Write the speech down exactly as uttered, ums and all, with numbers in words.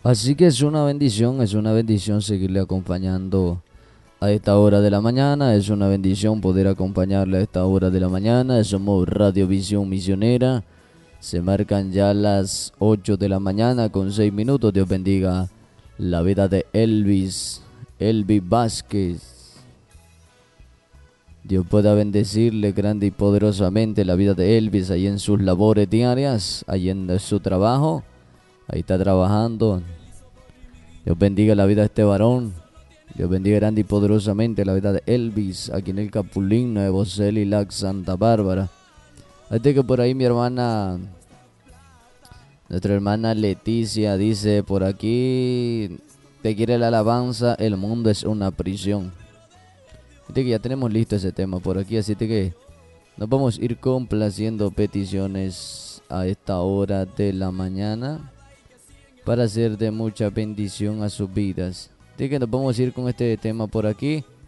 Así que es una bendición, es una bendición seguirle acompañando a esta hora de la mañana. Es una bendición poder acompañarle a esta hora de la mañana. Somos Radiovisión Misionera. Se marcan ya las ocho de la mañana con seis minutos. Dios bendiga la vida de Elvis, Elvis Vázquez. Dios pueda bendecirle grande y poderosamente la vida de Elvis ahí en sus labores diarias, ahí en su trabajo. Ahí está trabajando. Dios bendiga la vida de este varón. Dios bendiga grande y poderosamente la vida de Elvis, aquí en el Capulín, Nuevo Celilac, Santa Bárbara. Fíjate que por ahí mi hermana, nuestra hermana Leticia dice por aquí, te quiere la alabanza, el mundo es una prisión. Fíjate que ya tenemos listo ese tema por aquí, así que nos vamos a ir complaciendo peticiones a esta hora de la mañana para ser de mucha bendición a sus vidas. Así que nos vamos a ir con este tema por aquí.